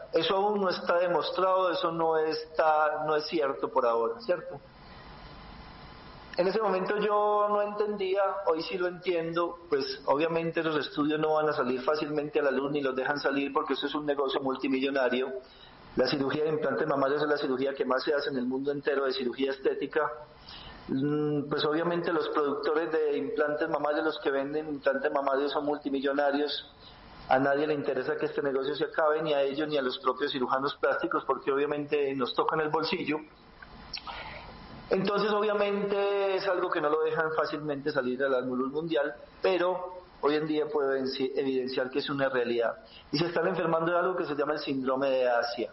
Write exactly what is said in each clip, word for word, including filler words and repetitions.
Eso aún no está demostrado, eso no está, no es cierto por ahora, ¿cierto? En ese momento yo no entendía, hoy sí lo entiendo, pues obviamente los estudios no van a salir fácilmente a la luz ni los dejan salir porque eso es un negocio multimillonario. La cirugía de implantes mamarios es la cirugía que más se hace en el mundo entero de cirugía estética. Pues obviamente los productores de implantes mamarios, los que venden implantes mamarios son multimillonarios. A nadie le interesa que este negocio se acabe, ni a ellos ni a los propios cirujanos plásticos, porque obviamente nos tocan el bolsillo. Entonces obviamente es algo que no lo dejan fácilmente salir a la luz mundial, pero hoy en día puedo evidenciar que es una realidad. Y se están enfermando de algo que se llama el síndrome de Asia.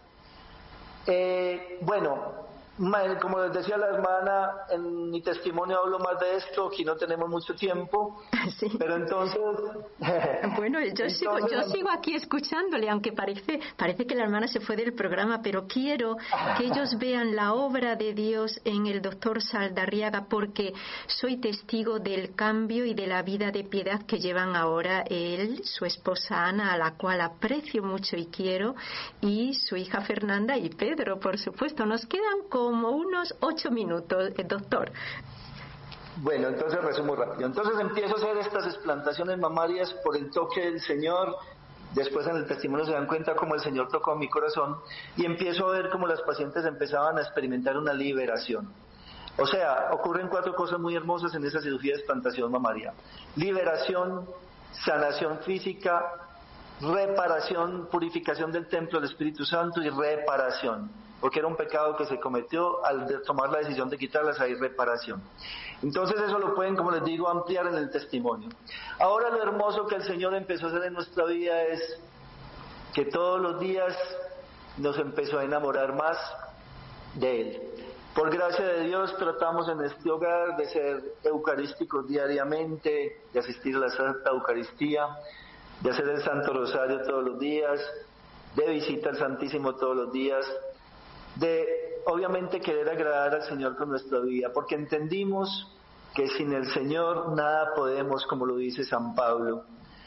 Eh, bueno, como les decía la hermana, en mi testimonio hablo más de esto, aquí no tenemos mucho tiempo, sí. Pero entonces... Bueno, yo, entonces, sigo, yo sigo aquí escuchándole, aunque parece, parece que la hermana se fue del programa, pero quiero que ellos vean la obra de Dios en el doctor Saldarriaga, porque soy testigo del cambio y de la vida de piedad que llevan ahora él, su esposa Ana, a la cual aprecio mucho y quiero, y su hija Fernanda y Pedro, por supuesto. Nos quedan con como unos ocho minutos, eh, doctor. Bueno, entonces resumo rápido. Entonces empiezo a hacer estas explantaciones mamarias por el toque del Señor. Después en el testimonio se dan cuenta cómo el Señor tocó mi corazón y empiezo a ver cómo las pacientes empezaban a experimentar una liberación. O sea, ocurren cuatro cosas muy hermosas en esa cirugía de explantación mamaria: liberación, sanación física, reparación, purificación del templo del Espíritu Santo y reparación. Porque era un pecado que se cometió al tomar la decisión de quitarlas, hay reparación. Entonces eso lo pueden, como les digo, ampliar en el testimonio. Ahora lo hermoso que el Señor empezó a hacer en nuestra vida es que todos los días nos empezó a enamorar más de Él. Por gracia de Dios tratamos en este hogar de ser eucarísticos diariamente, de asistir a la Santa Eucaristía, de hacer el Santo Rosario todos los días, de visitar al Santísimo todos los días, de obviamente querer agradar al Señor con nuestra vida, porque entendimos que sin el Señor nada podemos, como lo dice San Pablo.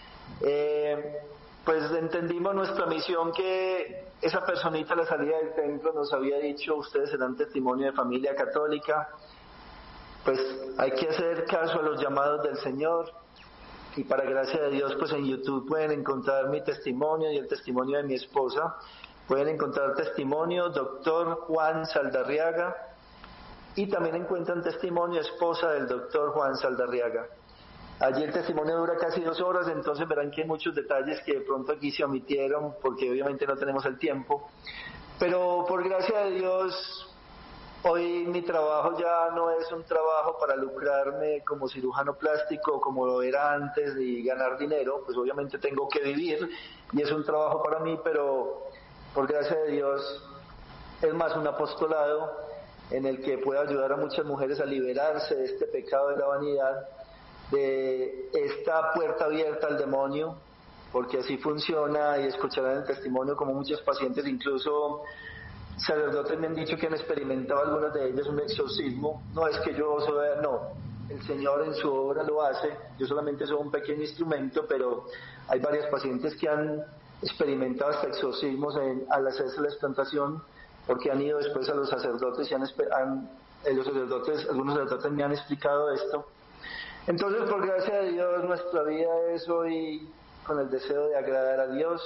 Eh, pues entendimos nuestra misión, que esa personita a la salida del templo nos había dicho: ustedes serán testimonio de familia católica. Pues hay que hacer caso a los llamados del Señor, y para gracia de Dios pues en YouTube pueden encontrar mi testimonio y el testimonio de mi esposa. Pueden encontrar testimonio doctor Juan Saldarriaga, y también encuentran testimonio esposa del doctor Juan Saldarriaga. Allí el testimonio dura casi dos horas, entonces verán que hay muchos detalles que de pronto aquí se omitieron porque obviamente no tenemos el tiempo. Pero por gracia de Dios, hoy mi trabajo ya no es un trabajo para lucrarme como cirujano plástico como lo era antes y ganar dinero. Pues obviamente tengo que vivir y es un trabajo para mí, pero por gracia de Dios es más un apostolado en el que puedo ayudar a muchas mujeres a liberarse de este pecado de la vanidad, de esta puerta abierta al demonio, porque así funciona, y escucharán el testimonio como muchos pacientes, incluso sacerdotes me han dicho que han experimentado algunas de ellas un exorcismo. No es que yo soy, no, el Señor en su obra lo hace, yo solamente soy un pequeño instrumento, pero hay varias pacientes que han experimentado hasta exorcismos en, al hacerse la explantación, porque han ido después a los sacerdotes y han, han eh, los sacerdotes, algunos sacerdotes me han explicado esto. Entonces, por gracia de Dios, nuestra vida es hoy con el deseo de agradar a Dios,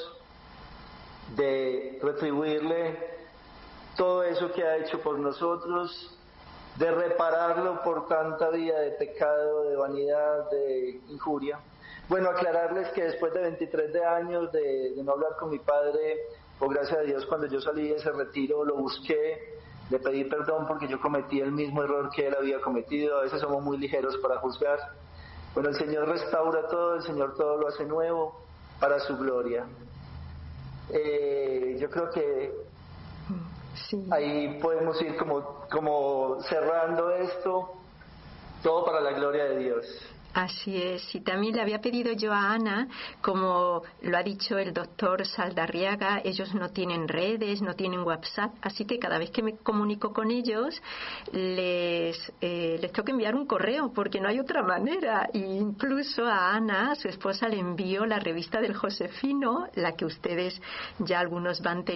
de retribuirle todo eso que ha hecho por nosotros, de repararlo por tanta vida de pecado, de vanidad, de injuria. Bueno, aclararles que después de veintitrés de años de, de no hablar con mi padre, por gracia de Dios, cuando yo salí de ese retiro lo busqué, le pedí perdón porque yo cometí el mismo error que él había cometido. A veces somos muy ligeros para juzgar. Bueno, el Señor restaura todo, el Señor todo lo hace nuevo para su gloria. Eh, yo creo que sí. Ahí podemos ir como, como cerrando esto, todo para la gloria de Dios. Así es, y también le había pedido yo a Ana, como lo ha dicho el doctor Saldarriaga, ellos no tienen redes, no tienen WhatsApp, así que cada vez que me comunico con ellos les, eh, les tengo que enviar un correo porque no hay otra manera. E incluso a Ana, a su esposa, le envío la revista del Josefino, la que ustedes ya algunos van teniendo